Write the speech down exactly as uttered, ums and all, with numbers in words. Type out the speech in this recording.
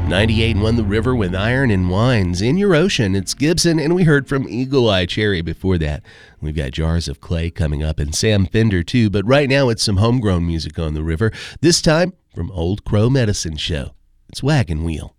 ninety-eight and one The River with Iron and Wines. In Your Ocean, it's Gibson, and we heard from Eagle Eye Cherry before that. We've got Jars of Clay coming up and Sam Fender too, but right now it's some homegrown music on the river, this time from Old Crow Medicine Show. It's Wagon Wheel.